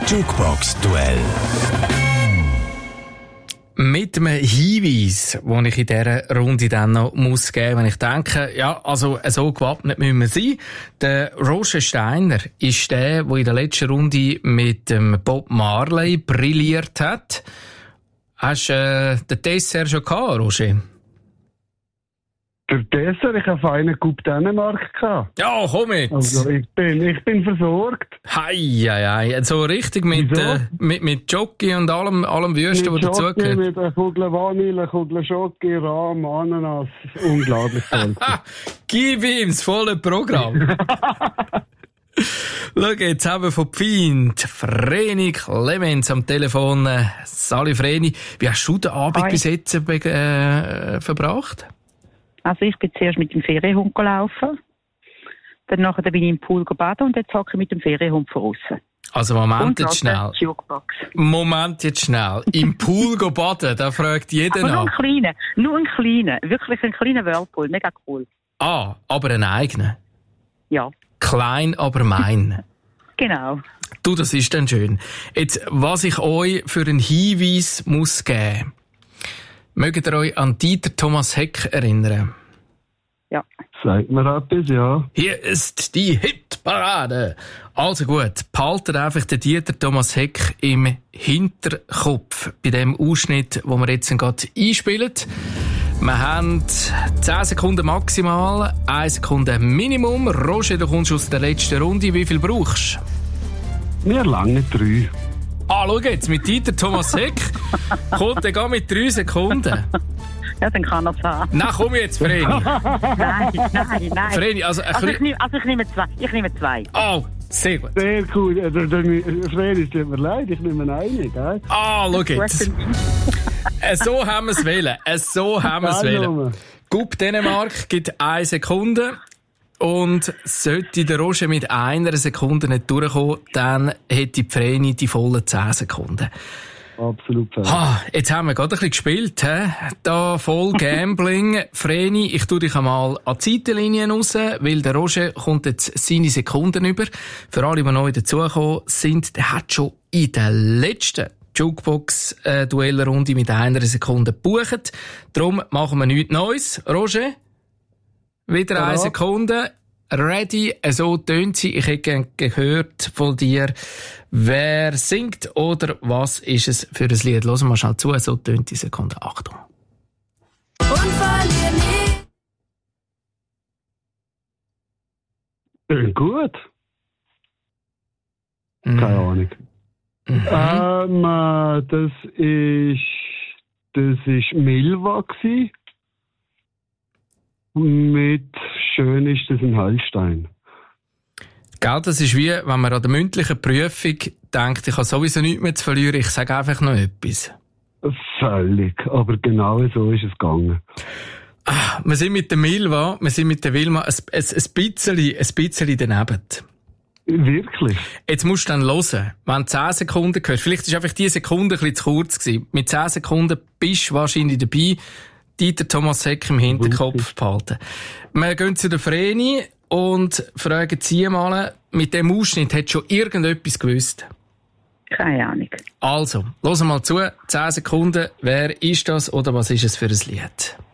Jukebox-Duell. Mit einem Hinweis, den ich in dieser Runde dann noch geben muss, wenn ich denke, ja, also so gewappnet müssen wir sein. Der Roger Steiner ist der in der letzten Runde mit dem Bob Marley brilliert hat. Hast du den Dessert schon gehabt, Roger? Der Dessert, ich habe einen Coupe Dänemark gehabt. Ja, komm jetzt! Also ich bin versorgt. Hei, so richtig mit Jockey und allem Wüsten, was dazugehört. Mit einer Kugel Vanille, einer Kugel Schoki, Rahm, Ananas. Unglaublich toll. Gib ihm das volle Programm. Schau, jetzt haben wir von Pfind Vreni Clemens am Telefon. Sali Vreni, wie hast du den Abend bis jetzt verbracht? Also ich bin zuerst mit dem Ferienhund gelaufen, dann bin ich im Pool baden und jetzt hocke ich mit dem Ferienhund von aussen. Also Moment jetzt schnell. Im Pool baden, da fragt jeder nach. Nur ein kleiner, wirklich ein kleiner Whirlpool, mega cool. Ah, aber einen eigenen? Ja. Klein, aber mein. Genau. Du, das ist dann schön. Jetzt, was ich euch für einen Hinweis muss geben. Mögt ihr euch an Dieter Thomas Heck erinnern? Ja. Sagt mir etwas, ja. Hier ist die Hitparade. Also gut, behaltet einfach den Dieter Thomas Heck im Hinterkopf bei dem Ausschnitt, wo wir jetzt gerade einspielen. Wir haben 10 Sekunden maximal, 1 Sekunde Minimum. Roger, du kommst aus der letzten Runde. Wie viel brauchst du? Mir lange 3. Ah, schau jetzt, mit Dieter Thomas Heck kommt er gar mit 3 Sekunden. Ja, dann kann er es haben. Na, komm jetzt, Vreni. Nein. Vreni, ich nehme 2. Ich nehme 2. Oh, sehr gut. Sehr cool. Vreni, es tut mir leid, ich nehme einen, gell? Ah, schau jetzt. So haben wir es wählen. Coupe Dänemark gibt 1 Sekunde. Und sollte der Roger mit 1 Sekunde nicht durchkommen, dann hätte Vreni die vollen 10 Sekunden. Absolut. Jetzt haben wir gerade ein bisschen gespielt, he? Da voll Gambling. Vreni, ich tue dich einmal an die Seitenlinien raus, weil der Roger kommt jetzt seine Sekunden über. Für alle, die neu dazugekommen sind, der hat schon in der letzten Jukebox-Duellrunde mit 1 Sekunde gebucht. Darum machen wir nichts Neues. Roger? Wieder 1 Sekunde. Ready, so tönt sie. Ich hätte gehört von dir, wer singt oder was ist es für ein Lied. Hören wir mal schnell zu, so tönt die Sekunde. Achtung. Und verlier nie. Tönt gut. Keine Ahnung. Das ist Milva gsi. Mit «Schön ist das ein Heilstein». Gell, das ist wie, wenn man an der mündlichen Prüfung denkt, ich habe sowieso nichts mehr zu verlieren, ich sage einfach noch etwas. Völlig, aber genau so ist es gegangen. Wir sind mit der Wilma ein bisschen daneben. Wirklich? Jetzt musst du dann hören, wenn du 10 Sekunden gehört, vielleicht ist einfach diese Sekunde ein bisschen zu kurz gewesen. Mit 10 Sekunden bist du wahrscheinlich dabei, Dieter Thomas Heck im Hinterkopf behalten. Wir gehen zu der Vreni und fragen sie mal, mit dem Ausschnitt hat schon irgendetwas gewusst? Keine Ahnung. Also, hören wir mal zu, 10 Sekunden, wer ist das oder was ist es für ein Lied?